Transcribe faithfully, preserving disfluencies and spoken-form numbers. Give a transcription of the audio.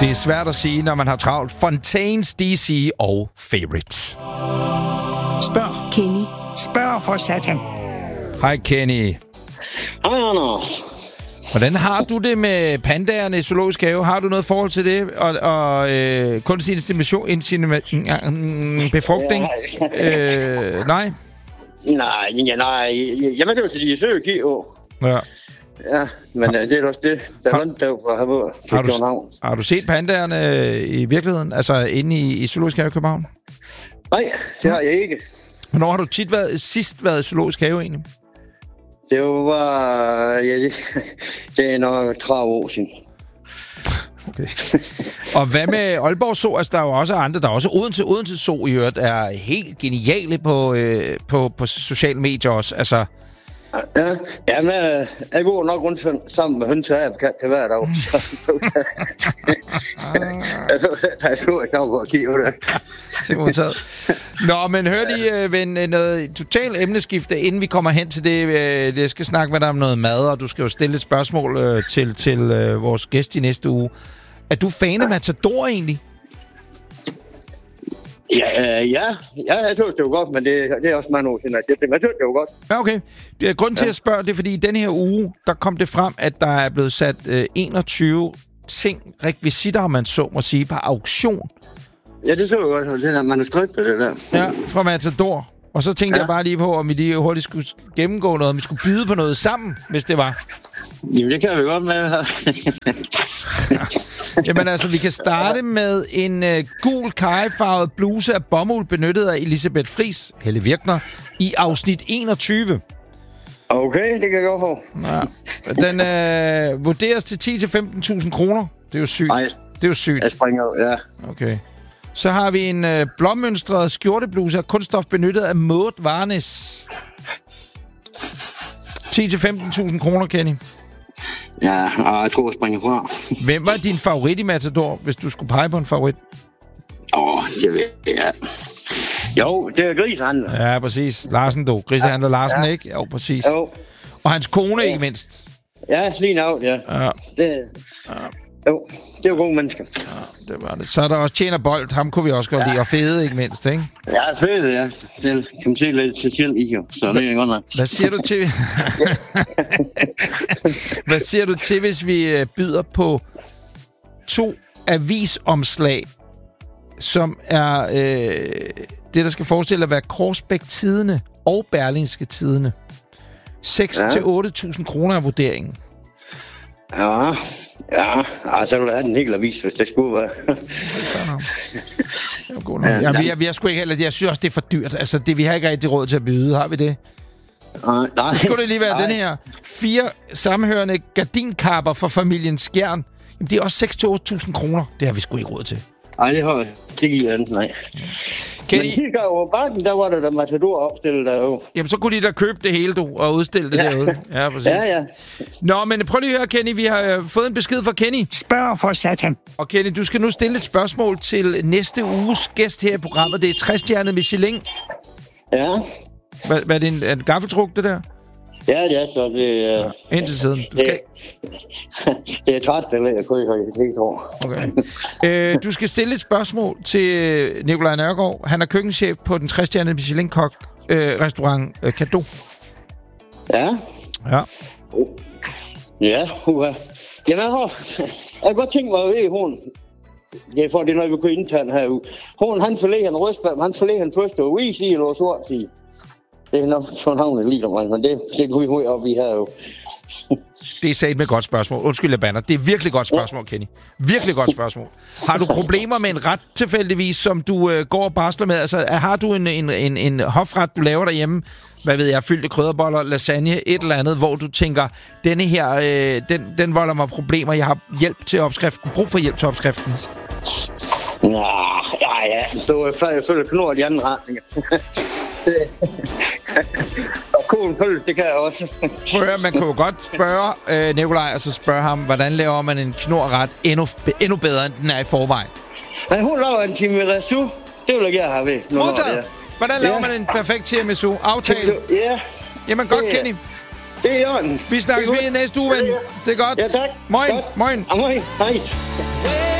Det er svært at sige, når man har travlt. Fontaines, D C og Favorite. Spørg. Kenny. Spørg for satan. Hej Kenny. Hej Anders. Hvordan har du det med pandaerne i Zoologisk Have? Har du noget forhold til det? Og, og øh, kunstig insemination, insemination, befrugtning? øh, nej? Nej, ja, nej. Jamen, det var til de søge kilo. Ja. Ja, men det er også det, der er rundt der for Havå til Har du, København. har du set pandaerne i virkeligheden? Altså inde i, i Zoologisk Have i København? Nej, det har jeg ikke. Hvornår har du tit været, sidst været i Zoologisk Have egentlig? Det var... Ja, det, det er nok tredive år siden. Okay. Og hvad med Aalborg Zoo? Altså, der er jo også andre. Der er også Odense. Odense Zoo i øvrigt er helt geniale på, øh, på, på sociale medier også. Altså... Ja, jamen, jeg, jeg går nok rundt sammen med hønse og kat til hver dag. Jeg så, jeg kan gå og kigge på det. Det er modtaget. Nå, men hør lige, ven, noget totalt emneskifte, inden vi kommer hen til det. Jeg skal snakke med dig om noget mad, og du skal jo stille et spørgsmål øh, til, til øh, vores gæst i næste uge. Er du fan af Matador egentlig? Ja, øh, ja, ja, jeg synes, det var godt, men det, det er også mange år siden, jeg siger det, men jeg synes, det var godt. Ja, okay. Det er grunden til, ja. at spørge, det er, fordi i den her uge, der kom det frem, at der er blevet sat øh, enogtyve ting, rekvisitter, man så må sige, på auktion. Ja, det så jeg godt, det der manuskript, det der. Ja, fra Matador. Og så tænkte ja. jeg bare lige på, om vi lige hurtigt skulle gennemgå noget, om vi skulle byde på noget sammen, hvis det var. Jamen, det kan vi godt med her. Jamen altså, vi kan starte med en øh, gul kajefarvet bluse af bomuld, benyttet af Elisabeth Friis, Helle Virkner, i afsnit enogtyve. Okay, det kan jeg godt få. Ja. Den øh, vurderes til ti til femten tusind kroner. Det er jo sygt. Nej, det er jo sygt. Jeg springer, ja. Okay. Så har vi en øh, blåmønstret skjortebluse af kunststof, benyttet af Maud Varnes. ti til femten tusind kroner, Kenny. Ja, og jeg tror, jeg springer fra. Hvem var din favorit i Matador, hvis du skulle pege på en favorit? Åh, oh, det ved jeg. Jo, det er grisehandler. Ja, præcis. Larsen, du. Grisehandler ja. Larsen, ja. Ikke? Jo, præcis. Jo. Og hans kone, ja. ikke mindst. Ja, lige nu, ja. Ja. Det, ja. Jo, det er jo gode mennesker. Ja, det var det. Så er der også Tjener Bolt. Ham kunne vi også godt ja. lide. Og Fede, ikke mindst, ikke? Ja, Fede, ja. Det kan man se lidt til selv i, jo. Så det er godt nok. Hvad siger du til... Hvad siger du til, hvis vi byder på to avisomslag, som er øh, det, der skal forestille at være Korsbæk Tidende og Berlingske Tidende. seks til otte tusind kroner er vurderingen. Ja, ja. Altså, du have den helt avis, hvis det skulle være. Ja, ja, vi, vi har sgu ikke heller... Jeg synes også, det er for dyrt. Altså, det, vi har ikke rigtig råd til at byde. Har vi det? Nej, nej. Så skulle det lige være nej. den her. Fire sammenhørende gardinkapper for familien Skjern. Jamen, det er også seks til otte tusind kroner. Det har vi sgu ikke råd til. Nej, det har jeg ikke andet, nej. Kenny... Men sidste gang over bakken, der var der der Matador opstillet der jo. Jamen, så kunne de da købe det hele, du, og udstille det ja. derude. Ja, præcis. Ja, ja. Nå, men prøv lige at høre, Kenny. Vi har øh, fået en besked fra Kenny. Spørg for satan. Og Kenny, du skal nu stille et spørgsmål til næste uges gæst her i programmet. Det er tre-stjernet Michelin. Ja. Hvad, hvad er det, en, en gaffeltruk, det der? Ja, det er så. Det er... Ja, indtil siden. Du skal... det er træt, det ved jeg kun ikke tror. Okay. Øh, du skal stille et spørgsmål til Nikolaj Nørgaard. Han er køkkenchef på den tre-stjernede Michelin-kok øh, restaurant øh, Cadeau. Ja. Ja. Uh. Ja, uha. Jamen, jeg har... Jeg kan godt tænke mig at ved, hun... Det er for, det er noget, vi kunne indtale herude. Hun, han forlæg han røstbær, han forlæg han først og uis i, eller sort i. Det er nok sådan havnet lige om, men det, det kunne vi høje op i her jo. Det er sagt med et godt spørgsmål. Undskyld, jeg bander. Det er virkelig godt spørgsmål, Kenny. Virkelig godt spørgsmål. Har du problemer med en ret tilfældigvis, som du øh, går og barsler med? Altså, har du en, en, en, en hofret, du laver derhjemme? Hvad ved jeg, fyldte krydderboller, lasagne, et eller andet, hvor du tænker, denne her, øh, den, den volder mig problemer. Jeg har hjælp til opskriften. Brug for hjælp til opskriften. Ja, ja, ja. Så jeg følger knurret i anden retning. Og kogen pølse, det kan jeg også. Prøv at høre, man kunne jo godt spørge øh, Nikolaj, og så spørge ham, hvordan laver man en knorret endnu, endnu bedre, end den er i forvejen? Men hun laver en tiramisu. Det vil jeg gerne have ved. Modtaget! Hvordan laver ja. man en perfekt tiramisu? Aftale? Ja. Jamen godt, det, Kenny. Det er i orden. Vi snakkes ved næste uge, ven. Det er godt. Ja, tak. Moin. Godt. Moin. Moin. Hej.